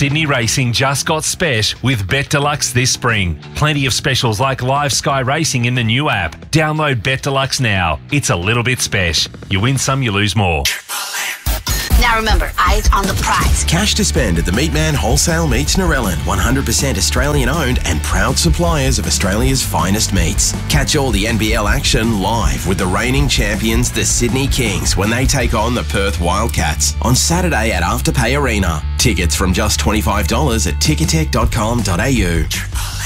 Sydney racing just got spesh with Bet Deluxe this spring. Plenty of specials like live Sky Racing in the new app. Download Bet Deluxe now. It's a little bit spesh. You win some, you lose more. Now remember, eyes on the prize. Cash to spend at the Meatman Wholesale Meats Narellan. 100% Australian owned and proud suppliers of Australia's finest meats. Catch all the NBL action live with the reigning champions, the Sydney Kings, when they take on the Perth Wildcats on Saturday at Afterpay Arena. Tickets from just $25 at ticketek.com.au.